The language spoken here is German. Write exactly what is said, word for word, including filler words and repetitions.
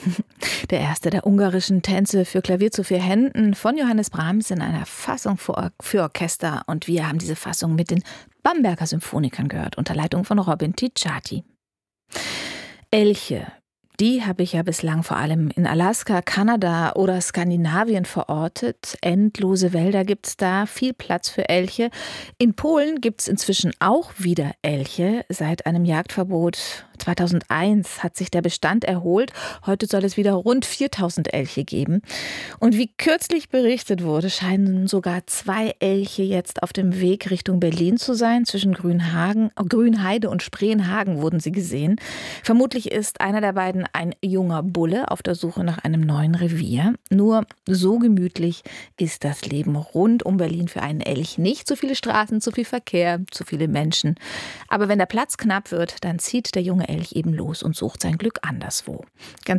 Der erste der ungarischen Tänze für Klavier zu vier Händen von Johannes Brahms in einer Fassung für, Or- für Orchester. Und wir haben diese Fassung mit den Bamberger Symphonikern gehört, unter Leitung von Robin Ticciati. Elche. Die habe ich ja bislang vor allem in Alaska, Kanada oder Skandinavien verortet. Endlose Wälder gibt es da, viel Platz für Elche. In Polen gibt es inzwischen auch wieder Elche. Seit einem Jagdverbot zweitausendeins hat sich der Bestand erholt. Heute soll es wieder rund viertausend Elche geben. Und wie kürzlich berichtet wurde, scheinen sogar zwei Elche jetzt auf dem Weg Richtung Berlin zu sein. Zwischen Grünhagen, Grünheide und Spreenhagen wurden sie gesehen. Vermutlich ist einer der beiden ein junger Bulle auf der Suche nach einem neuen Revier. Nur so gemütlich ist das Leben rund um Berlin für einen Elch nicht. Zu viele Straßen, zu viel Verkehr, zu viele Menschen. Aber wenn der Platz knapp wird, dann zieht der junge Elch eben los und sucht sein Glück anderswo. Ganz